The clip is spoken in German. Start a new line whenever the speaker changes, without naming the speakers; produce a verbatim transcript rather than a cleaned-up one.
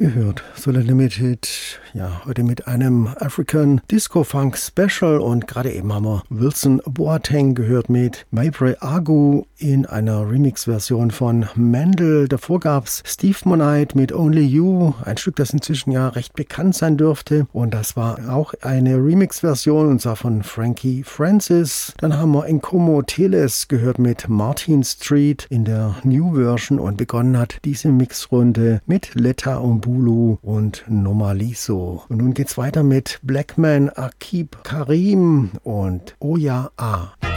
Ihr hört Solar Limited, ja, heute mit einem African Disco Funk Special und gerade eben haben wir Wilson Boateng gehört mit Maybre Agu in einer Remix-Version von Mandel. Davor gab's Steve Monite mit Only You, ein Stück, das inzwischen ja recht bekannt sein dürfte, und das war auch eine Remix-Version und zwar von Frankie Francis. Dann haben wir Nkomo Teles gehört mit Martin Street in der New Version und begonnen hat diese Mixrunde mit Letta Umbulu und Nomaliso. Und nun geht's weiter mit Blackman Akib Karim und Oya A.